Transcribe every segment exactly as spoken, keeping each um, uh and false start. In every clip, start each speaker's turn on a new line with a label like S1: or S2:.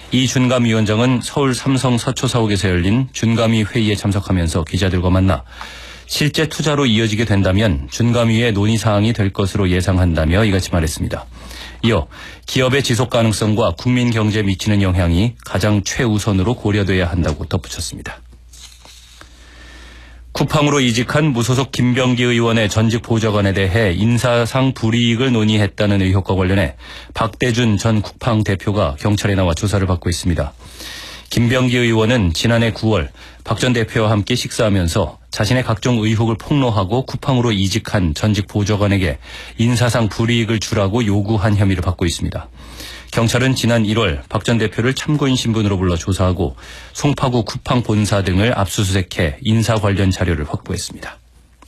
S1: 이 준감위원장은 서울 삼성 서초사옥에서 열린 준감위 회의에 참석하면서 기자들과 만나 실제 투자로 이어지게 된다면 준감위의 논의사항이 될 것으로 예상한다며 이같이 말했습니다. 이어 기업의 지속 가능성과 국민 경제에 미치는 영향이 가장 최우선으로 고려돼야 한다고 덧붙였습니다. 쿠팡으로 이직한 무소속 김병기 의원의 전직 보좌관에 대해 인사상 불이익을 논의했다는 의혹과 관련해 박대준 전 쿠팡 대표가 경찰에 나와 조사를 받고 있습니다. 김병기 의원은 지난해 구월 박 전 대표와 함께 식사하면서 자신의 각종 의혹을 폭로하고 쿠팡으로 이직한 전직 보좌관에게 인사상 불이익을 주라고 요구한 혐의를 받고 있습니다. 경찰은 지난 일월 박 전 대표를 참고인 신분으로 불러 조사하고 송파구 쿠팡 본사 등을 압수수색해 인사 관련 자료를 확보했습니다.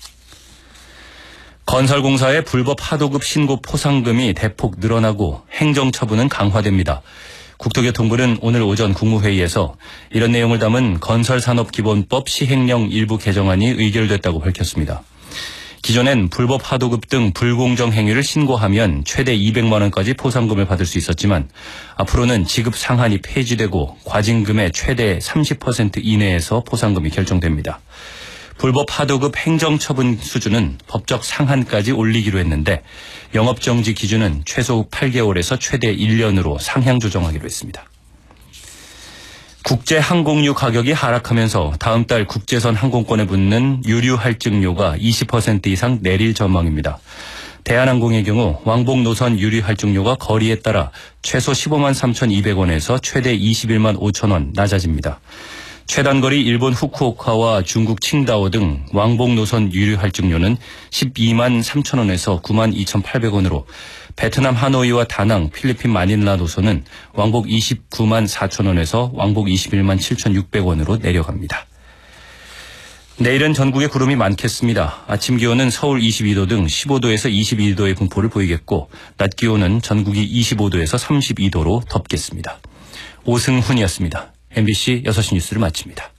S1: 건설공사의 불법 하도급 신고 포상금이 대폭 늘어나고 행정처분은 강화됩니다. 국토교통부는 오늘 오전 국무회의에서 이런 내용을 담은 건설산업기본법 시행령 일부 개정안이 의결됐다고 밝혔습니다. 기존엔 불법 하도급 등 불공정 행위를 신고하면 최대 이백만 원까지 포상금을 받을 수 있었지만 앞으로는 지급 상한이 폐지되고 과징금의 최대 삼십 퍼센트 이내에서 포상금이 결정됩니다. 불법 하도급 행정처분 수준은 법적 상한까지 올리기로 했는데 영업정지 기준은 최소 팔 개월에서 최대 일 년으로 상향 조정하기로 했습니다. 국제 항공유 가격이 하락하면서 다음 달 국제선 항공권에 붙는 유류 할증료가 이십 퍼센트 이상 내릴 전망입니다. 대한항공의 경우 왕복 노선 유류 할증료가 거리에 따라 최소 십오만 삼천이백 원에서 최대 이십일만 오천 원 낮아집니다. 최단거리 일본 후쿠오카와 중국 칭다오 등 왕복 노선 유류 할증료는 십이만 삼천 원에서 구만 이천팔백 원으로 베트남 하노이와 다낭, 필리핀 마닐라 노선은 왕복 이십구만 사천 원에서 왕복 이십일만 칠천육백 원으로 내려갑니다. 내일은 전국에 구름이 많겠습니다. 아침 기온은 서울 이십이 도 등 십오 도에서 이십이 도의 분포를 보이겠고 낮 기온은 전국이 이십오 도에서 삼십이 도로 덥겠습니다. 오승훈이었습니다. 엠비씨 여섯 시 뉴스를 마칩니다.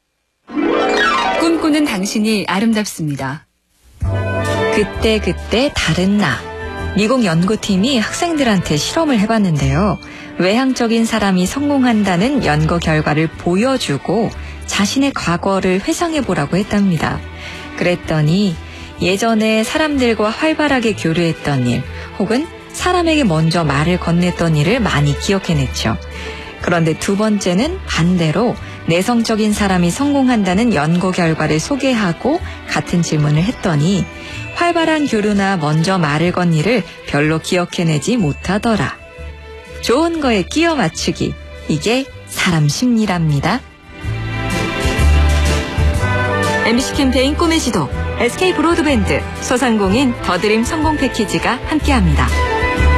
S2: 꿈꾸는 당신이 아름답습니다.
S3: 그때 그때 다른 나. 미국 연구팀이 학생들한테 실험을 해봤는데요. 외향적인 사람이 성공한다는 연구 결과를 보여주고 자신의 과거를 회상해보라고 했답니다. 그랬더니 예전에 사람들과 활발하게 교류했던 일 혹은 사람에게 먼저 말을 건넸던 일을 많이 기억해냈죠. 그런데 두 번째는 반대로 내성적인 사람이 성공한다는 연구 결과를 소개하고 같은 질문을 했더니 활발한 교류나 먼저 말을 건 일을 별로 기억해내지 못하더라. 좋은 거에 끼워 맞추기. 이게 사람 심리랍니다. 엠비씨 캠페인 꿈의 지도, 에스케이 브로드밴드, 소상공인 더드림 성공 패키지가 함께합니다.